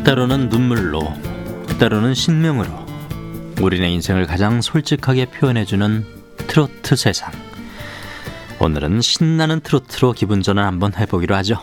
때로는 눈물로, 때로는 신명으로 우리네 인생을 가장 솔직하게 표현해주는 트로트 세상. 오늘은 신나는 트로트로 기분 전환 한번 해보기로 하죠.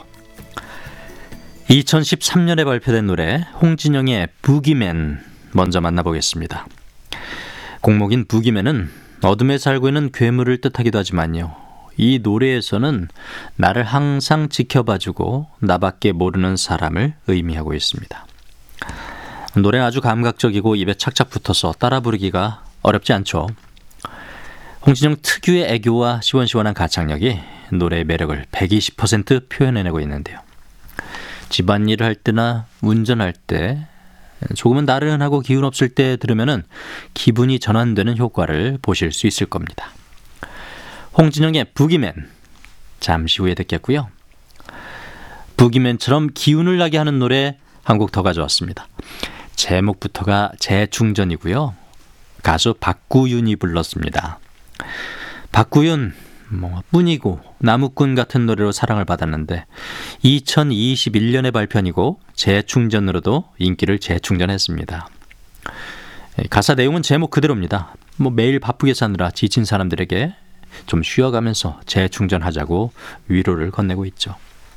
2013년에 발표된 노래 홍진영의 부기맨 먼저 만나보겠습니다. 곡목인 부기맨은 어둠에 살고 있는 괴물을 뜻하기도 하지만요, 이 노래에서는 나를 항상 지켜봐주고 나밖에 모르는 사람을 의미하고 있습니다. 노래는 아주 감각적이고 입에 착착 붙어서 따라 부르기가 어렵지 않죠. 홍진영 특유의 애교와 시원시원한 가창력이 노래의 매력을 120% 표현해내고 있는데요. 집안일을 할 때나 운전할 때, 조금은 나른하고 기운 없을 때 들으면 기분이 전환되는 효과를 보실 수 있을 겁니다. 홍진영의 부기맨, 잠시 후에 듣겠고요. 부기맨처럼 기운을 나게 하는 노래 한 곡 더 가져왔습니다. 제목부터가 재충전이고요. 가수 박구윤이 불렀습니다. 박구윤, 뿐이고 나무꾼 같은 노래로 사랑을 받았는데 2021년에 발표이고 재충전으로도 인기를 재충전했습니다. 가사 내용은 제목 그대로입니다. 매일 바쁘게 사느라 지친 사람들에게 좀 쉬어가면서 재충전하자고 위로를 건네고 있죠.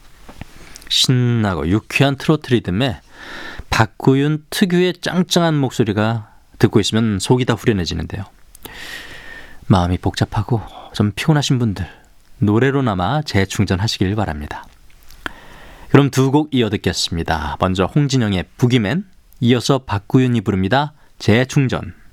신나고 유쾌한 트로트 리듬에 박구윤 특유의 짱짱한 목소리가 듣고 있으면 속이 다 후련해지는데요. 마음이 복잡하고 좀 피곤하신 분들, 노래로나마 재충전하시길 바랍니다. 그럼 두 곡 이어 듣겠습니다. 먼저 홍진영의 부기맨, 이어서 박구윤이 부릅니다. 재충전.